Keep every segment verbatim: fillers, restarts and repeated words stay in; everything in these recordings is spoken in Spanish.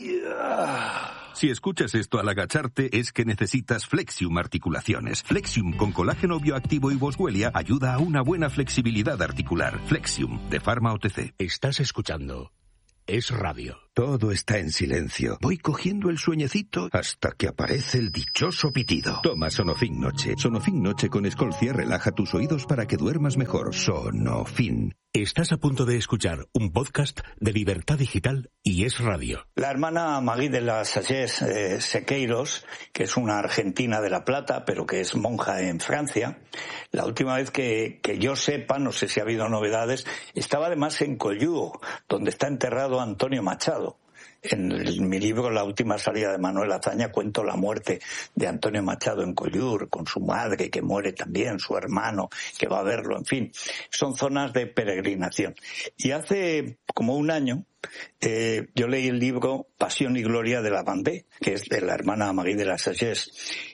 Si escuchas esto al agacharte, es que necesitas Flexium Articulaciones. Flexium con colágeno bioactivo y boswellia ayuda a una buena flexibilidad articular. Flexium, de Pharma O T C. Estás escuchando Es Radio. Todo está en silencio. Voy cogiendo el sueñecito hasta que aparece el dichoso pitido. Toma Sonofin Noche. Sonofin Noche con Escolcia relaja tus oídos para que duermas mejor. Sonofin. Estás a punto de escuchar un podcast de Libertad Digital y Es Radio. La hermana Magui de la Sagesse eh, Sequeiros, que es una argentina de La Plata, pero que es monja en Francia, la última vez que, que yo sepa, no sé si ha habido novedades, estaba además en Collúo, donde está enterrado Antonio Machado. En el, mi libro La última salida de Manuel Azaña cuento la muerte de Antonio Machado en Collúor, con su madre que muere también, su hermano que va a verlo, en fin, son zonas de peregrinación. Y hace como un año eh, yo leí el libro Pasión y Gloria de la Vendée, que es de la hermana Magui de la Sagesse,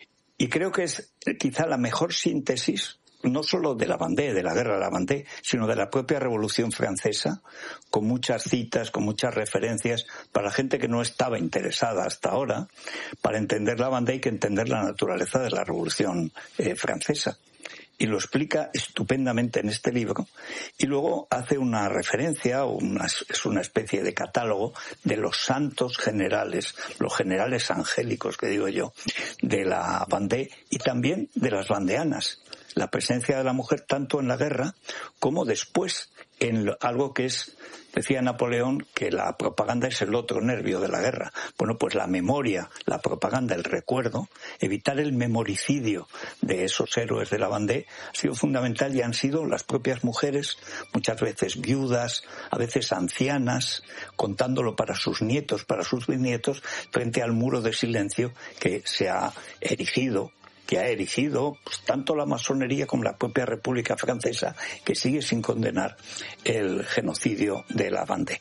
y creo que es quizá la mejor síntesis no solo de la Vendée, de la guerra de la Vendée, sino de la propia Revolución Francesa, con muchas citas, con muchas referencias, para gente que no estaba interesada hasta ahora, para entender la Vendée hay que entender la naturaleza de la Revolución eh, Francesa. Y lo explica estupendamente en este libro. Y luego hace una referencia, o una, es una especie de catálogo de los santos generales, los generales angélicos, que digo yo, de la Vendée y también de las vandeanas. La presencia de la mujer tanto en la guerra como después en lo, algo que es, decía Napoleón, que la propaganda es el otro nervio de la guerra. Bueno, pues la memoria, la propaganda, el recuerdo, evitar el memoricidio de esos héroes de la Vendée ha sido fundamental y han sido las propias mujeres, muchas veces viudas, a veces ancianas, contándolo para sus nietos, para sus bisnietos, frente al muro de silencio que se ha erigido que ha erigido pues, tanto la masonería como la propia República Francesa, que sigue sin condenar el genocidio de la Vendée.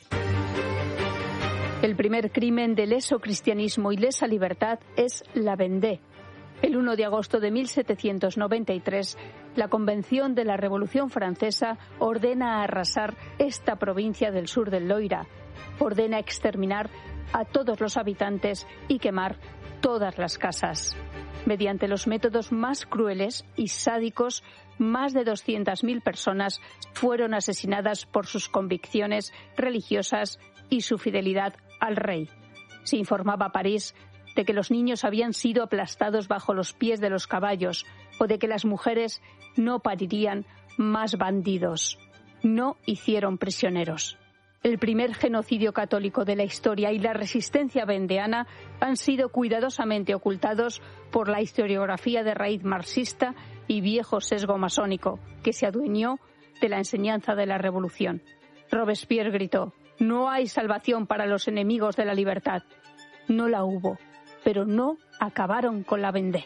El primer crimen de leso cristianismo y lesa libertad es la Vendée. El uno de agosto de mil setecientos noventa y tres, la Convención de la Revolución Francesa ordena arrasar esta provincia del sur del Loira, ordena exterminar a todos los habitantes y quemar todas las casas. Mediante los métodos más crueles y sádicos, más de doscientas mil personas fueron asesinadas por sus convicciones religiosas y su fidelidad al rey. Se informaba a París de que los niños habían sido aplastados bajo los pies de los caballos o de que las mujeres no parirían más bandidos. No hicieron prisioneros. El primer genocidio católico de la historia y la resistencia vendeana han sido cuidadosamente ocultados por la historiografía de raíz marxista y viejo sesgo masónico, que se adueñó de la enseñanza de la revolución. Robespierre gritó: «No hay salvación para los enemigos de la libertad». No la hubo, pero no acabaron con la Vendée.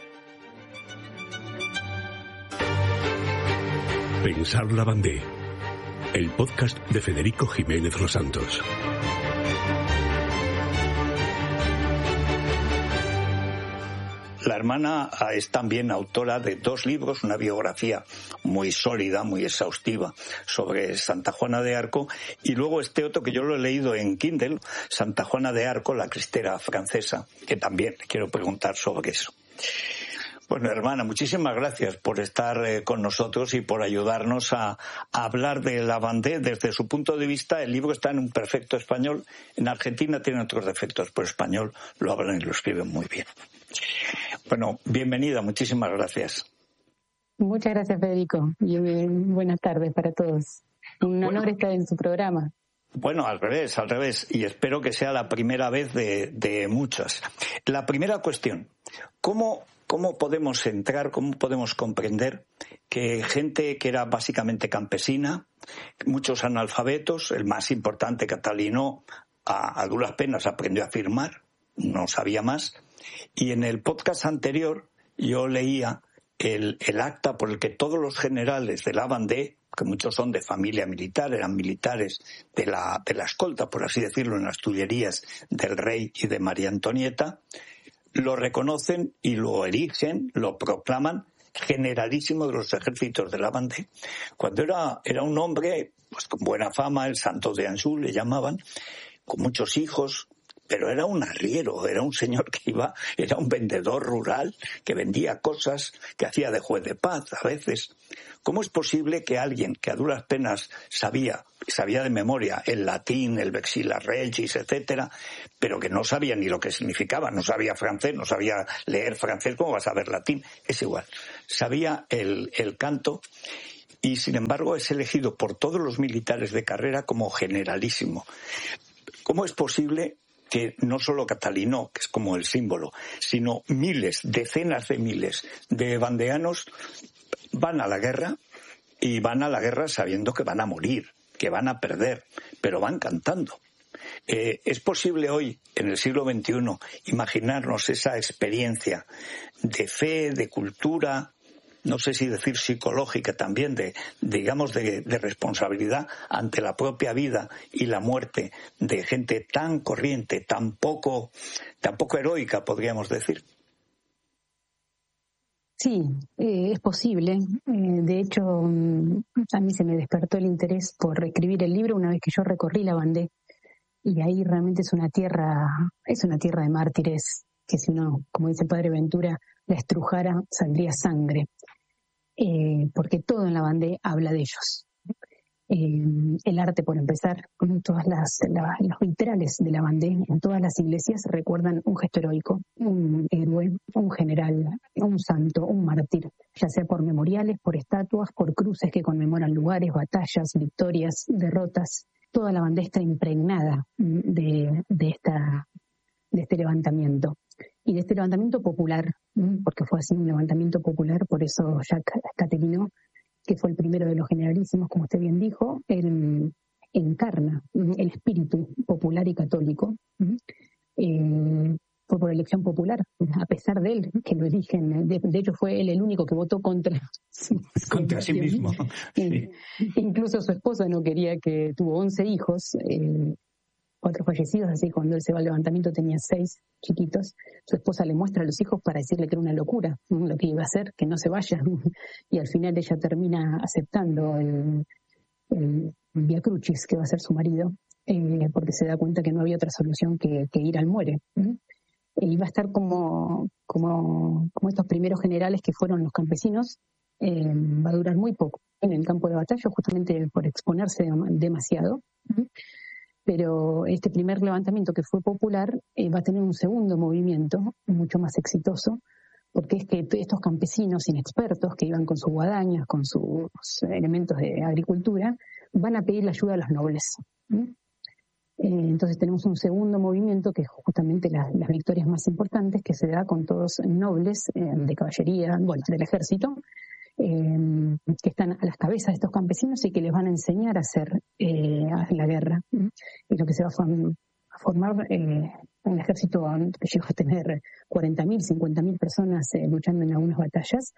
Pensar la Vendée. El podcast de Federico Jiménez Los Santos. La hermana es también autora de dos libros, una biografía muy sólida, muy exhaustiva sobre Santa Juana de Arco, y luego este otro que yo lo he leído en Kindle, Santa Juana de Arco, la cristera francesa, que también quiero preguntar sobre eso. Bueno, hermana, muchísimas gracias por estar eh, con nosotros y por ayudarnos a, a hablar de la Vendée desde su punto de vista. El libro está en un perfecto español. En Argentina tiene otros defectos, pero español lo hablan y lo escriben muy bien. Bueno, bienvenida, muchísimas gracias. Muchas gracias, Federico, y buenas tardes para todos. Un bueno, honor estar en su programa. Bueno, al revés, al revés, y espero que sea la primera vez de, de muchas. La primera cuestión, ¿cómo... ¿Cómo podemos entrar, cómo podemos comprender que gente que era básicamente campesina, muchos analfabetos, el más importante, Catalino, a, a duras penas aprendió a firmar, no sabía más, y en el podcast anterior yo leía el, el acta por el que todos los generales de la Vendée, que muchos son de familia militar, eran militares de la, de la escolta, por así decirlo, en las Tullerías del rey y de María Antonieta, lo reconocen y lo erigen, lo proclaman generalísimo de los ejércitos de la Vendée. Cuando era, era un hombre pues con buena fama, el santo de Anjou le llamaban, con muchos hijos, pero era un arriero, era un señor que iba, era un vendedor rural, que vendía cosas, que hacía de juez de paz a veces. ¿Cómo es posible que alguien que a duras penas sabía, sabía de memoria el latín, el vexilla regis, etcétera, pero que no sabía ni lo que significaba, no sabía francés, no sabía leer francés, ¿cómo vas a saber latín? Es igual. Sabía el, el canto y, sin embargo, es elegido por todos los militares de carrera como generalísimo. ¿Cómo es posible que no solo Catalino, que es como el símbolo, sino miles, decenas de miles de vandeanos van a la guerra y van a la guerra sabiendo que van a morir, que van a perder, pero van cantando? Eh, ¿Es posible hoy, en el siglo veintiuno, imaginarnos esa experiencia de fe, de cultura, no sé si decir psicológica también, de digamos de, de responsabilidad ante la propia vida y la muerte de gente tan corriente, tan poco, tan poco heroica, podríamos decir? Sí, eh, es posible. Eh, de hecho, a mí se me despertó el interés por escribir el libro una vez que yo recorrí la Vendée. Y ahí realmente es una tierra, es una tierra de mártires, que si uno, como dice el padre Ventura, la estrujara, saldría sangre. Eh, porque todo en la Vendée habla de ellos. Eh, el arte, por empezar, con todas las, la, los vitrales de la Vendée, en todas las iglesias recuerdan un gesto heroico, un héroe, un general, un santo, un mártir, ya sea por memoriales, por estatuas, por cruces que conmemoran lugares, batallas, victorias, derrotas. Toda la Vendée está impregnada de, de, esta, de este levantamiento. Y de este levantamiento popular, porque fue así un levantamiento popular, por eso Jacques Catalino, que fue el primero de los generalísimos, como usted bien dijo, él encarna el espíritu popular y católico. Eh, fue por elección popular, a pesar de él, que lo eligen. De, de hecho, fue él el único que votó contra, contra sí mismo. Sí. Incluso su esposa no quería, que tuvo once hijos, eh, cuatro fallecidos, así cuando él se va al levantamiento tenía seis chiquitos. Su esposa le muestra a los hijos para decirle que era una locura lo que iba a hacer, que no se vaya. Y al final ella termina aceptando el, el Via Crucis, que va a ser su marido, eh, porque se da cuenta que no había otra solución que, que ir al muere. ¿Mm? Y va a estar como, como, como estos primeros generales que fueron los campesinos. Eh, va a durar muy poco en el campo de batalla, justamente por exponerse demasiado. ¿Mm? Pero este primer levantamiento que fue popular eh, va a tener un segundo movimiento mucho más exitoso, porque es que estos campesinos inexpertos que iban con sus guadañas, con sus elementos de agricultura, van a pedir la ayuda a los nobles. ¿Mm? Eh, entonces tenemos un segundo movimiento que es justamente la, las victorias más importantes, que se da con todos nobles eh, de caballería, bueno, del ejército, Eh, que están a las cabezas de estos campesinos y que les van a enseñar a hacer eh, a la guerra. Y lo que se va a, form- a formar eh, un ejército que llegó a tener cuarenta mil, cincuenta mil personas eh, luchando en algunas batallas.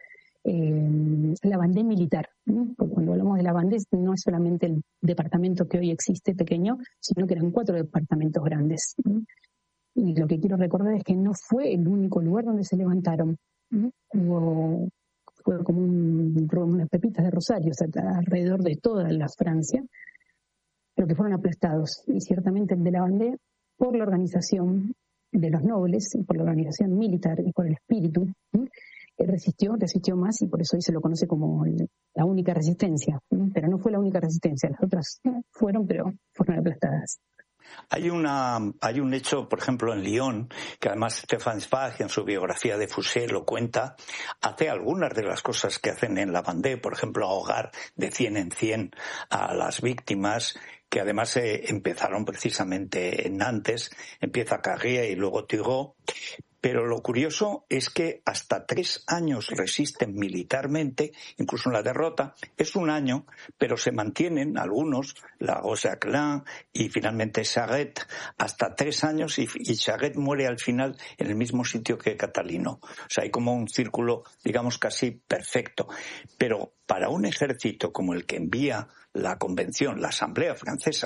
Eh, la Vendée militar, ¿no? Porque cuando hablamos de la Vendée no es solamente el departamento que hoy existe pequeño, sino que eran cuatro departamentos grandes. ¿no? Y lo que quiero recordar es que no fue el único lugar donde se levantaron. ¿no? Hubo Fue como un, unas pepitas de rosario, o sea, alrededor de toda la Francia, pero que fueron aplastados. Y ciertamente el de la Vendée, por la organización de los nobles, por la organización militar y por el espíritu, ¿sí? resistió, resistió más, y por eso hoy se lo conoce como el, la única resistencia. ¿sí? Pero no fue la única resistencia, las otras fueron, pero fueron aplastadas. Hay una, hay un hecho, por ejemplo, en Lyon, que además Stefan Zweig en su biografía de Fouché lo cuenta, hace algunas de las cosas que hacen en la Vendée, por ejemplo, ahogar de cien en cien a las víctimas, que además eh, empezaron precisamente en Nantes, empieza Carrier y luego Turgot. Pero lo curioso es que hasta tres años resisten militarmente, incluso en la derrota. Es un año, pero se mantienen algunos, la Rose-Jacquelin y finalmente Charette, hasta tres años, y, y Charette muere al final en el mismo sitio que Catalino. O sea, hay como un círculo, digamos, casi perfecto. Pero para un ejército como el que envía la Convención, la Asamblea Francesa,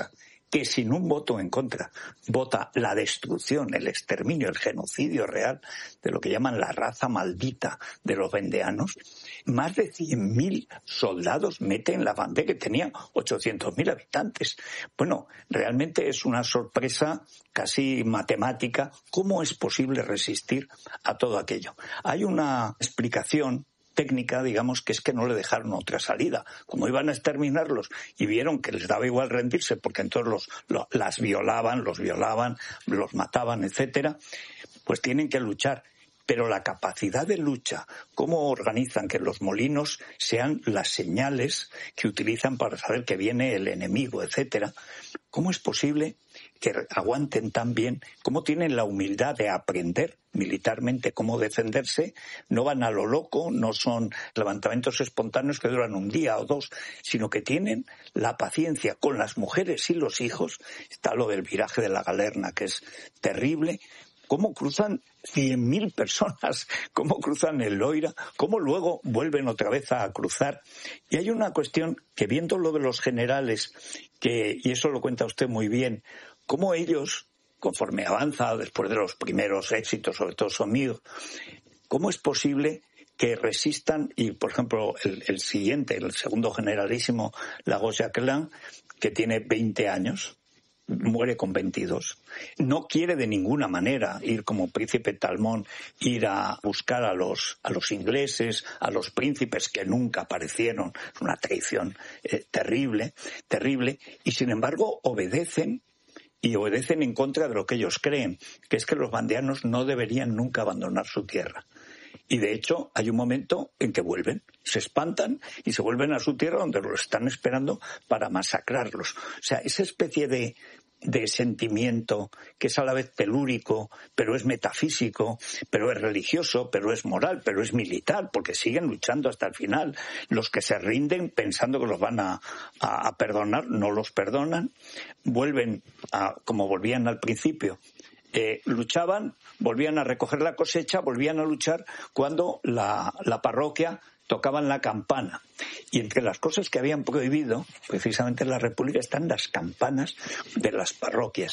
que sin un voto en contra vota la destrucción, el exterminio, el genocidio real de lo que llaman la raza maldita de los vendeanos, más de cien mil soldados mete en la Vendée, que tenía ochocientos mil habitantes. Bueno, realmente es una sorpresa casi matemática. ¿Cómo es posible resistir a todo aquello? Hay una explicación técnica, digamos, que es que no le dejaron otra salida. Como iban a exterminarlos y vieron que les daba igual rendirse, porque entonces los, los, las violaban, los violaban, los mataban, etcétera, pues tienen que luchar. Pero la capacidad de lucha, cómo organizan que los molinos sean las señales que utilizan para saber que viene el enemigo, etcétera, ¿cómo es posible que aguanten tan bien? ¿Cómo tienen la humildad de aprender militarmente cómo defenderse? No van a lo loco, no son levantamientos espontáneos que duran un día o dos, sino que tienen la paciencia con las mujeres y los hijos. Está lo del viraje de la Galerna, que es terrible. Cómo cruzan cien mil personas, cómo cruzan el Loira, cómo luego vuelven otra vez a cruzar. Y hay una cuestión que, viendo lo de los generales, que, y eso lo cuenta usted muy bien, cómo ellos, conforme avanza después de los primeros éxitos, sobre todo Sommier, cómo es posible que resistan, y por ejemplo el, el siguiente, el segundo generalísimo, Lagoche-Jacquelin, que tiene veinte años, muere con veintidós. No quiere de ninguna manera ir como príncipe Talmón, ir a buscar a los, a los ingleses, a los príncipes que nunca aparecieron. Es una traición eh, terrible, terrible. Y sin embargo obedecen, y obedecen en contra de lo que ellos creen, que es que los vandeanos no deberían nunca abandonar su tierra. Y de hecho hay un momento en que vuelven, se espantan y se vuelven a su tierra donde los están esperando para masacrarlos. O sea, esa especie de, de sentimiento que es a la vez telúrico, pero es metafísico, pero es religioso, pero es moral, pero es militar, porque siguen luchando hasta el final. Los que se rinden pensando que los van a, a, a perdonar, no los perdonan, vuelven a, como volvían al principio. Eh, luchaban, volvían a recoger la cosecha, volvían a luchar cuando la, la parroquia tocaban la campana. Y entre las cosas que habían prohibido, precisamente en la República, están las campanas de las parroquias.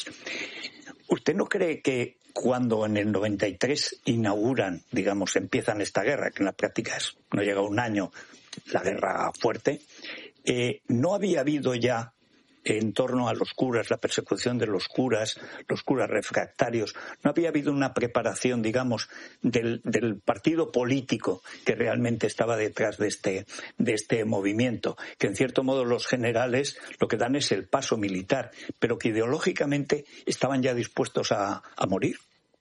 ¿Usted no cree que cuando en el noventa y tres inauguran, digamos, empiezan esta guerra, que en la práctica es, no llega un año, la guerra fuerte, eh, no había habido ya en torno a los curas, la persecución de los curas, los curas refractarios, no había habido una preparación, digamos, del, del partido político que realmente estaba detrás de este, de este movimiento, que en cierto modo los generales lo que dan es el paso militar, pero que ideológicamente estaban ya dispuestos a, a morir?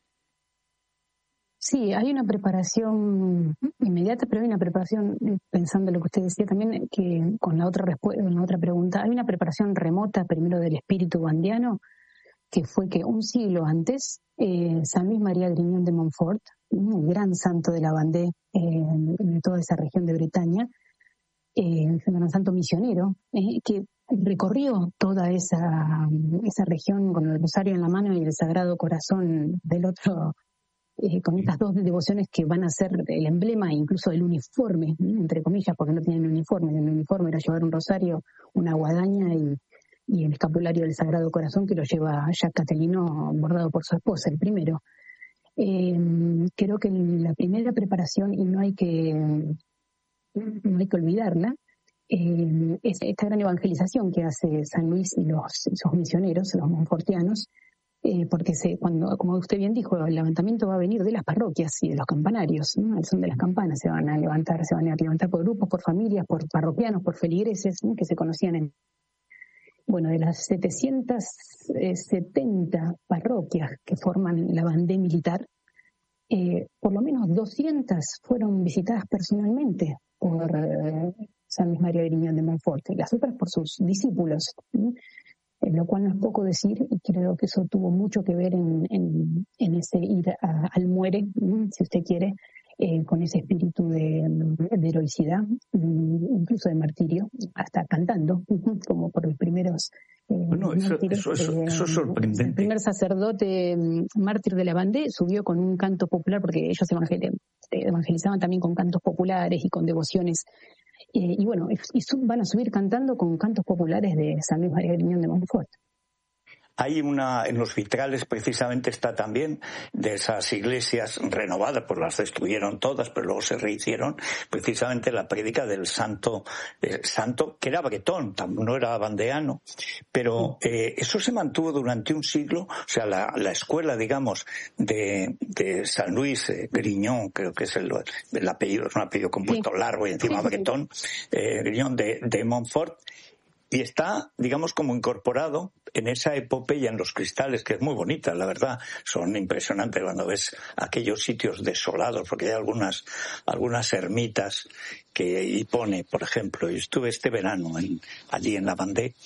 Sí, hay una preparación inmediata, pero hay una preparación, pensando en lo que usted decía también, que con la otra respuesta, con la otra pregunta, hay una preparación remota primero del espíritu vandiano, que fue que un siglo antes, eh, San Luis María Grignon de Montfort, un gran santo de la Vendée, eh, de toda esa región de Bretaña, eh, un gran santo misionero, eh, que recorrió toda esa, esa región con el rosario en la mano y el Sagrado Corazón del otro. Eh, con estas dos devociones que van a ser el emblema incluso del uniforme, ¿no? Entre comillas, porque no tenían uniforme. El uniforme era llevar un rosario, una guadaña y, y el escapulario del Sagrado Corazón, que lo lleva Jacques Catelino, bordado por su esposa, el primero. Eh, creo que la primera preparación, y no hay que, no hay que olvidarla, eh, es esta gran evangelización que hace San Luis y los, sus misioneros, los monfortianos, Eh, porque se, cuando, como usted bien dijo, el levantamiento va a venir de las parroquias y de los campanarios, ¿no? Al son de las campanas se van a levantar, se van a levantar por grupos, por familias, por parroquianos, por feligreses, ¿no? Que se conocían en, bueno, de las setecientas setenta parroquias que forman la Vendée militar, eh, por lo menos doscientas fueron visitadas personalmente por eh, San Luis María Grignon de Montfort, las otras por sus discípulos, ¿no? Lo cual no es poco decir, y creo que eso tuvo mucho que ver en, en, en ese ir a, al muere, ¿no? Si usted quiere, eh, con ese espíritu de, de heroicidad, incluso de martirio, hasta cantando, como por los primeros eh, bueno, eso, mártires. Eso, eso, eso es sorprendente. El primer sacerdote mártir de la Vendée subió con un canto popular, porque ellos evangelizaban también con cantos populares y con devociones. Eh, y bueno, y van a subir cantando con cantos populares de San Luis María Grignon de Montfort. hay una, en los vitrales precisamente está también de esas iglesias renovadas, pues las destruyeron todas, pero luego se rehicieron, precisamente la prédica del santo, eh, santo que era bretón, no era vandeano, pero eh, eso se mantuvo durante un siglo, o sea, la, la escuela, digamos, de, de San Luis eh, Grignon, creo que es el, el apellido, es un apellido compuesto sí. largo y encima sí, bretón, eh, Grignon de, de Montfort, y está, digamos, como incorporado en esa epopeya en los cristales, que es muy bonita, la verdad. Son impresionantes cuando ves aquellos sitios desolados, porque hay algunas algunas ermitas que y pone, por ejemplo, yo estuve este verano en, allí en la Vendée,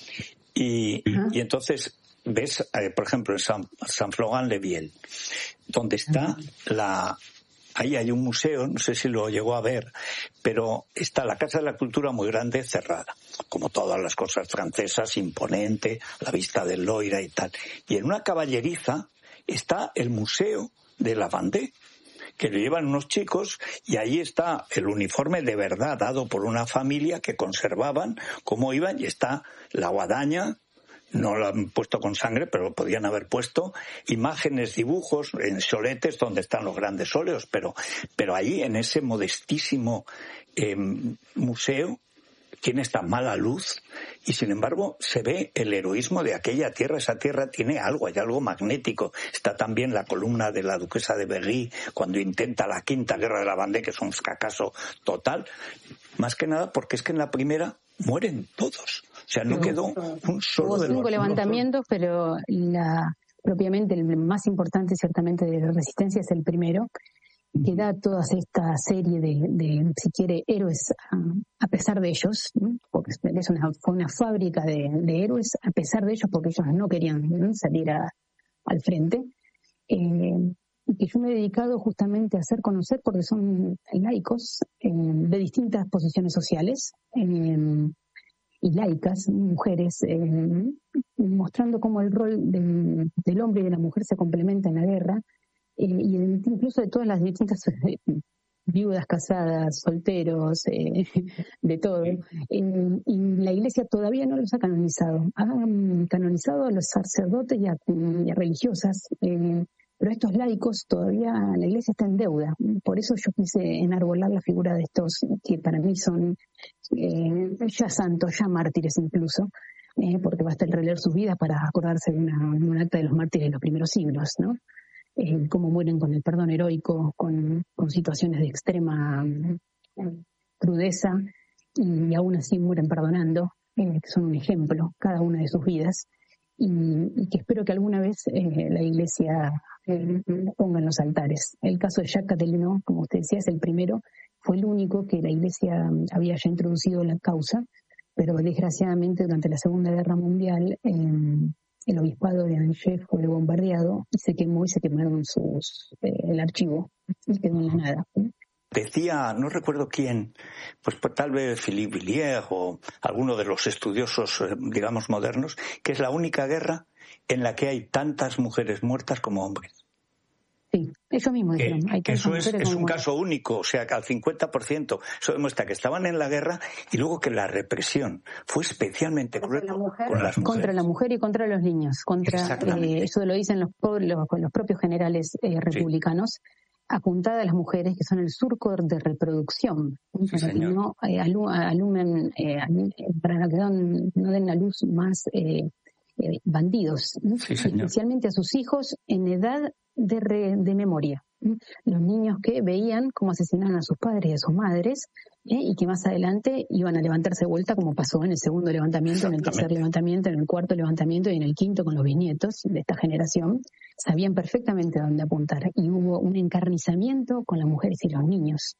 y, uh-huh. y entonces ves, eh, por ejemplo, en San, San Florent-le-Viel, donde está uh-huh. la... Ahí hay un museo, no sé si lo llegó a ver, pero está la Casa de la Cultura muy grande, cerrada, como todas las cosas francesas, imponente, la vista del Loira y tal. Y en una caballeriza está el Museo de la Vendée, que lo llevan unos chicos, y ahí está el uniforme de verdad dado por una familia que conservaban cómo iban, y está la guadaña. No lo han puesto con sangre, pero lo podían haber puesto, imágenes, dibujos en soletes donde están los grandes óleos, pero pero ahí en ese modestísimo eh, museo tiene esta mala luz y sin embargo se ve el heroísmo de aquella tierra. Esa tierra tiene algo, hay algo magnético. Está también la columna de la duquesa de Berry cuando intenta la quinta guerra de la Vendée, que es un fracaso total, más que nada porque es que en la primera mueren todos. O sea, no quedó un solo Hubo de los... cinco levantamientos, pero la, propiamente el más importante ciertamente de la resistencia es el primero, que da toda esta serie de, de si quiere, héroes a, a pesar de ellos, ¿no? Porque es una, fue una fábrica de, de héroes a pesar de ellos, porque ellos no querían, ¿no?, salir a, al frente. Eh, y que yo me he dedicado justamente a hacer conocer porque son laicos eh, de distintas posiciones sociales, eh, y laicas, mujeres, eh, mostrando cómo el rol de, del hombre y de la mujer se complementa en la guerra, eh, y incluso de todas las distintas eh, viudas, casadas, solteros, eh, de todo. Eh, y la Iglesia todavía no los ha canonizado. Ha canonizado a los sacerdotes y a, y a religiosas, eh, pero estos laicos todavía la Iglesia está en deuda. Por eso yo quise enarbolar la figura de estos que para mí son eh, ya santos, ya mártires incluso, eh, porque basta el releer sus vidas para acordarse de una, un acta de los mártires de los primeros siglos, ¿no? Eh, cómo mueren con el perdón heroico, con, con situaciones de extrema eh, crudeza, y aún así mueren perdonando, eh, que son un ejemplo, cada una de sus vidas. Y, y que espero que alguna vez eh, la Iglesia eh, ponga en los altares. El caso de Jacques Catelino, como usted decía, es el primero, fue el único que la Iglesia había ya introducido la causa, pero desgraciadamente durante la Segunda Guerra Mundial eh, el obispado de Angers fue bombardeado y se quemó y se quemaron sus, eh, el archivo y quedó en la nada. Decía, no recuerdo quién, pues, pues tal vez Philippe Villiers o alguno de los estudiosos, digamos, modernos, que es la única guerra en la que hay tantas mujeres muertas como hombres. Sí, eso mismo dijeron. Que, hay que eso es, es un mujeres. caso único, o sea, que al cincuenta por ciento. Eso demuestra que estaban en la guerra y luego que la represión fue especialmente cruel con las mujeres. Contra la mujer y contra los niños. Contra eh, Eso lo dicen los, los, los propios generales eh, republicanos. Sí. Apuntada a las mujeres, que son el surco de reproducción, sí, para que no eh, alu, alumen, eh, para que no, no den a luz más eh, eh, bandidos, sí, especialmente a sus hijos en edad de, re, de memoria. Los niños que veían cómo asesinaban a sus padres y a sus madres, ¿eh? y que más adelante iban a levantarse de vuelta, como pasó en el segundo levantamiento, en el tercer levantamiento, en el cuarto levantamiento y en el quinto con los bisnietos de esta generación. Sabían perfectamente a dónde apuntar y hubo un encarnizamiento con las mujeres y los niños.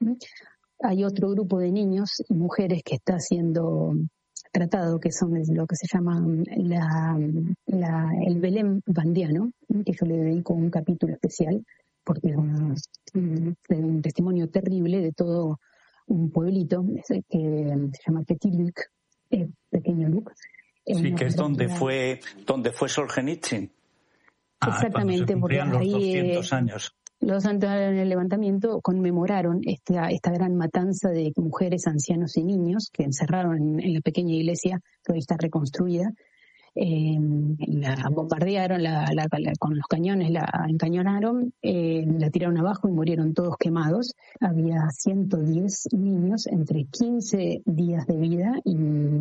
Hay otro grupo de niños y mujeres que está siendo tratado, que son lo que se llama la, la, el Belén vandiano, que yo le dedico un capítulo especial, porque es un, un, un testimonio terrible de todo un pueblito que se llama Petit Luc, eh, Pequeño Luc. Sí, que es donde fue, donde fue Solzhenitsyn. Exactamente, ah, porque ahí doscientos años. Los santos en el levantamiento conmemoraron esta, esta gran matanza de mujeres, ancianos y niños que encerraron en, en la pequeña iglesia que hoy está reconstruida. Eh, la bombardearon la, la, la, con los cañones, la encañonaron, eh, la tiraron abajo y murieron todos quemados. Había ciento diez niños entre quince días de vida y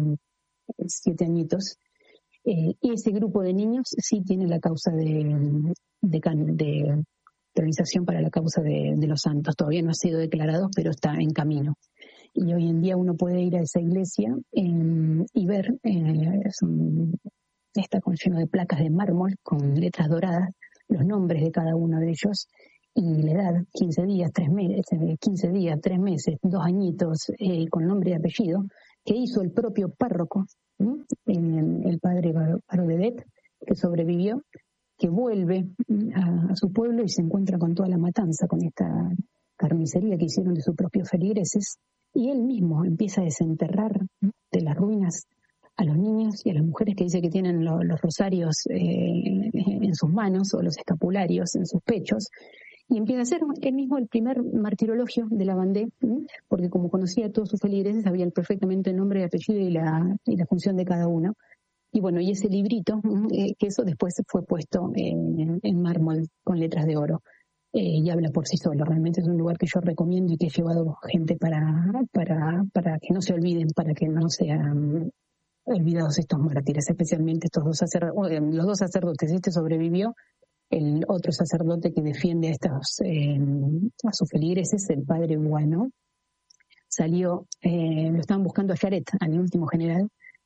siete añitos. Eh, y ese grupo de niños sí tiene la causa de, de, de canonización para la causa de, de los santos. Todavía no ha sido declarado, pero está en camino. Y hoy en día uno puede ir a esa iglesia eh, y ver, eh, son, está con, lleno de placas de mármol con letras doradas, los nombres de cada uno de ellos y la edad, quince días, tres meses, quince días, tres meses, dos añitos, eh, con nombre y apellido, que hizo el propio párroco, ¿sí? el, el padre Barodedet, que sobrevivió, que vuelve a, a su pueblo y se encuentra con toda la matanza, con esta carnicería que hicieron de sus propios feligreses, y él mismo empieza a desenterrar de las ruinas a los niños y a las mujeres que dice que tienen lo, los rosarios eh, en sus manos o los escapularios en sus pechos, y empieza a hacer él mismo el primer martirologio de la Vendée, ¿sí? Porque como conocía a todos sus feligreses, sabía perfectamente el nombre y apellido y la, y la función de cada uno. Y bueno, y ese librito, eh, que eso después fue puesto en, en mármol con letras de oro. Eh, y habla por sí solo. Realmente es un lugar que yo recomiendo y que he llevado gente para, para, para que no se olviden, para que no sean olvidados estos mártires, especialmente estos dos sacerdotes, los dos sacerdotes. Este sobrevivió, el otro sacerdote que defiende a estos eh, a sus feligreses, el padre Bueno, salió, eh, lo estaban buscando a Jaret, al último general,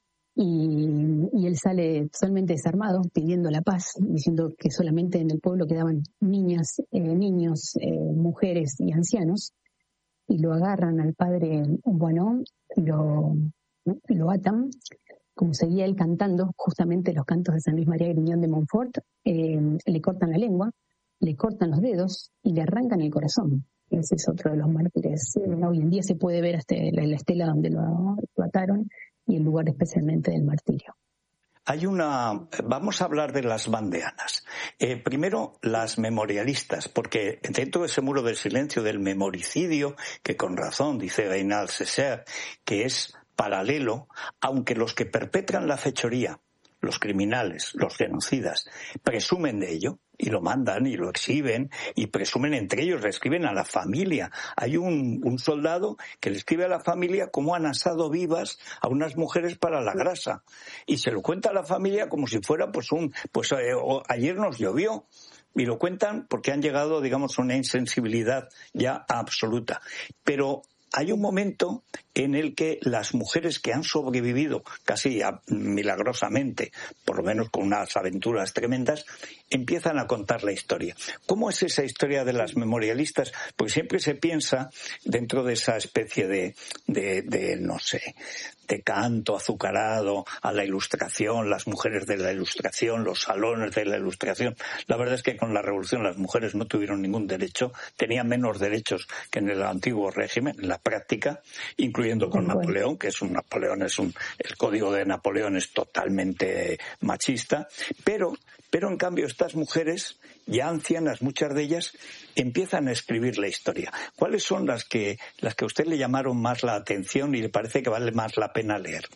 y, y él sale totalmente desarmado, pidiendo la paz, diciendo que solamente en el pueblo quedaban niñas, eh, niños, eh, mujeres y ancianos, y lo agarran al padre Bueno, lo, lo atan, como seguía él cantando justamente los cantos de San Luis María Griñón de Montfort, eh, le cortan la lengua, le cortan los dedos y le arrancan el corazón. Ese es otro de los mártires. Hoy en día se puede ver hasta la, la estela donde lo, lo ataron, y el lugar especialmente del martirio. Hay una... Vamos a hablar de las vandeanas. Eh, primero, las memorialistas, porque dentro de ese muro del silencio del memoricidio, que con razón dice Reynald Césaire, que es paralelo, aunque los que perpetran la fechoría, los criminales, los genocidas, presumen de ello y lo mandan y lo exhiben y presumen entre ellos, le escriben a la familia. Hay un, un soldado que le escribe a la familia cómo han asado vivas a unas mujeres para la grasa y se lo cuenta a la familia como si fuera pues un pues eh, ayer nos llovió. Y lo cuentan porque han llegado, digamos, a una insensibilidad ya absoluta. Pero hay un momento en el que las mujeres que han sobrevivido casi milagrosamente, por lo menos con unas aventuras tremendas, empiezan a contar la historia. ¿Cómo es esa historia de las memorialistas? Porque siempre se piensa dentro de esa especie de, de, de no sé, de canto azucarado a la Ilustración, las mujeres de la Ilustración, los salones de la Ilustración. La verdad es que con la Revolución las mujeres no tuvieron ningún derecho, tenían menos derechos que en el antiguo régimen, en la práctica, incluyendo con Napoleón, que es un Napoleón, es un, el código de Napoleón es totalmente machista, pero, pero en cambio estas mujeres, ya ancianas, muchas de ellas, empiezan a escribir la historia. ¿Cuáles son las que, las que a usted le llamaron más la atención y le parece que vale más la pena leer?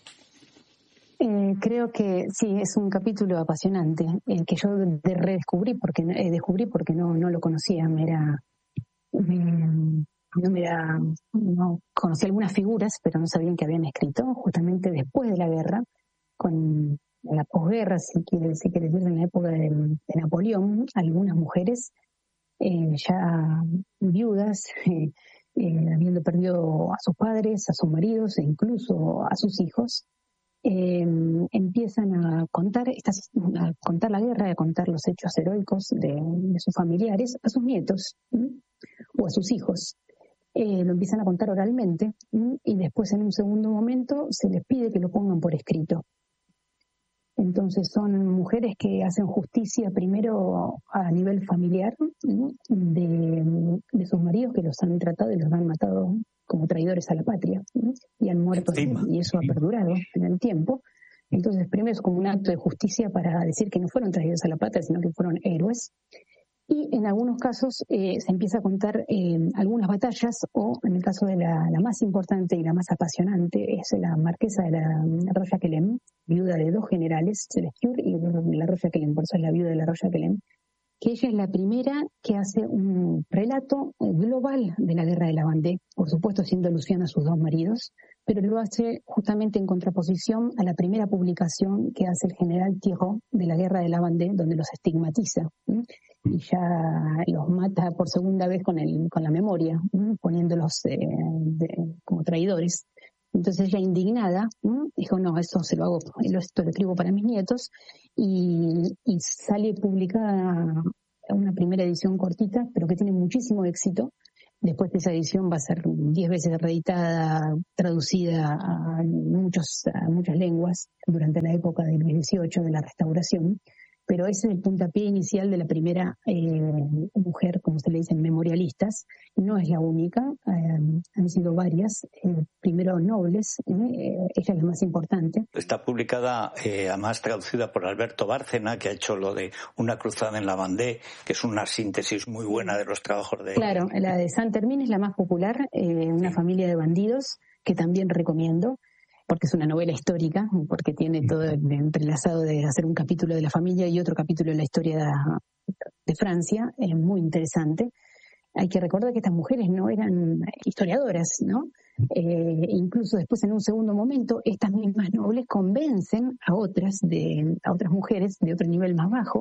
Eh, creo que sí, es un capítulo apasionante, eh, que yo de redescubrí porque eh, descubrí porque no, no lo conocía, me era... Me, No, me era, no conocía algunas figuras, pero no sabían que habían escrito justamente después de la guerra, con la posguerra, si quiere, si quiere decir, en la época de, de Napoleón, algunas mujeres eh, ya viudas, eh, eh, habiendo perdido a sus padres, a sus maridos e incluso a sus hijos, eh, empiezan a contar, estas, a contar la guerra, a contar los hechos heroicos de, de sus familiares a sus nietos, ¿sí? O a sus hijos. Eh, lo empiezan a contar oralmente, ¿sí? Y después en un segundo momento se les pide que lo pongan por escrito. Entonces son mujeres que hacen justicia primero a nivel familiar, ¿sí? de, de sus maridos que los han tratado y los han matado como traidores a la patria, ¿sí? Y han muerto, sí, y eso ha perdurado en el tiempo. Entonces primero es como un acto de justicia para decir que no fueron traidores a la patria, sino que fueron héroes. Y en algunos casos eh, se empieza a contar eh, algunas batallas, o en el caso de la, la más importante y la más apasionante, es la marquesa de la Roya-Quelem, viuda de dos generales, Celesture y la Roya-Quelem, por eso es la viuda de la Roya-Quelem, que ella es la primera que hace un relato global de la guerra de la Vendée, por supuesto haciendo alusión a sus dos maridos, pero lo hace justamente en contraposición a la primera publicación que hace el general Thiers de la guerra de la Vendée, donde los estigmatiza, ¿sí? Y ya los mata por segunda vez con el con la memoria, ¿sí? Poniéndolos eh, de, como traidores. Entonces ella, indignada, ¿sí? Dijo, no, esto se lo hago, esto lo escribo para mis nietos, y, y sale publicada una primera edición cortita, pero que tiene muchísimo éxito. Después de esa edición va a ser diez veces reeditada, traducida a, muchos, a muchas lenguas durante la época del dieciocho, de la Restauración. Pero ese es el puntapié inicial de la primera eh, mujer, como se le dicen, memorialistas. No es la única, eh, han sido varias, eh, primero nobles, eh, ella es la más importante. Está publicada, eh, además traducida por Alberto Bárcena, que ha hecho lo de Una cruzada en la Vendée, que es una síntesis muy buena de los trabajos de... Claro, la de Saint-Hermine es la más popular, eh, una familia de bandidos, que también recomiendo, porque es una novela histórica, porque tiene todo el entrelazado de hacer un capítulo de la familia y otro capítulo de la historia de, de Francia, es muy interesante. Hay que recordar que estas mujeres no eran historiadoras, ¿no? Eh, incluso después, en un segundo momento, estas mismas nobles convencen a otras, de, a otras mujeres de otro nivel más bajo,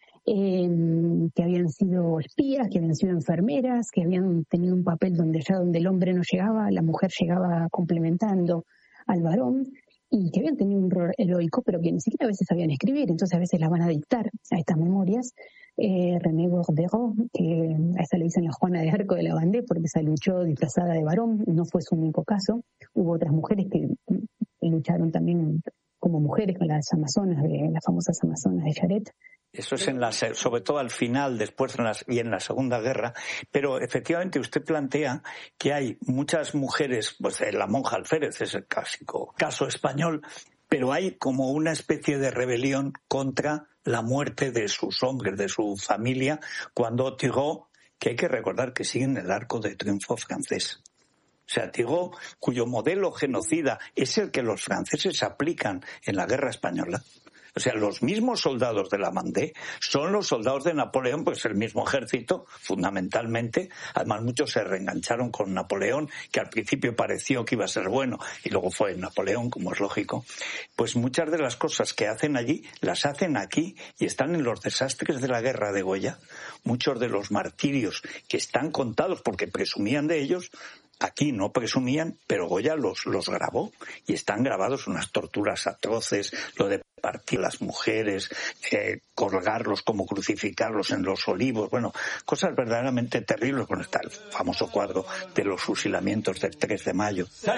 eh, que habían sido espías, que habían sido enfermeras, que habían tenido un papel donde allá donde el hombre no llegaba, la mujer llegaba complementando al varón, y que habían tenido un rol heroico, pero que ni siquiera a veces sabían escribir, entonces a veces las van a dictar a estas memorias. Eh, René Bordereau, que a esa le dicen la Juana de Arco de la Vendée, porque se luchó disfrazada de varón, no fue su único caso. Hubo otras mujeres que lucharon también como mujeres con las amazonas, de, las famosas amazonas de Jarret. Eso es en la, sobre todo al final, después en las, y en la Segunda Guerra, pero efectivamente usted plantea que hay muchas mujeres, pues la monja Alférez es el clásico caso español, pero hay como una especie de rebelión contra la muerte de sus hombres, de su familia, cuando Thiers, que hay que recordar que sigue en el arco de triunfo francés. O sea, Thiers, cuyo modelo genocida es el que los franceses aplican en la guerra española. O sea, los mismos soldados de la Vendée son los soldados de Napoleón, pues el mismo ejército, fundamentalmente. Además, muchos se reengancharon con Napoleón, que al principio pareció que iba a ser bueno, y luego fue Napoleón, como es lógico. Pues muchas de las cosas que hacen allí, las hacen aquí, y están en los desastres de la guerra de Goya. Muchos de los martirios que están contados, porque presumían de ellos, aquí no presumían, pero Goya los, los grabó, y están grabados unas torturas atroces, lo de partir las mujeres, eh, colgarlos como crucificarlos en los olivos, bueno, cosas verdaderamente terribles. Bueno, está el famoso cuadro de los fusilamientos del tres de mayo.